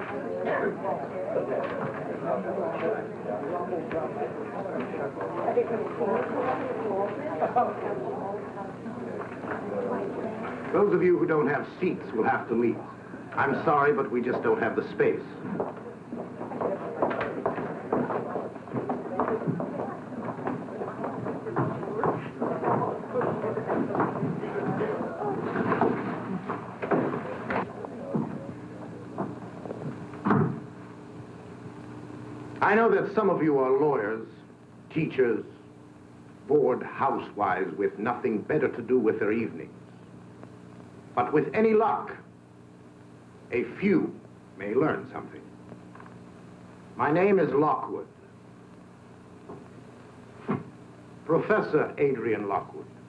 Those of you who don't have seats will have to leave. I'm sorry, but we just don't have the space. I know that some of you are lawyers, teachers, bored housewives with nothing better to do with their evenings. But with any luck, a few may learn something. My name is Lockwood. Professor Adrian Lockwood.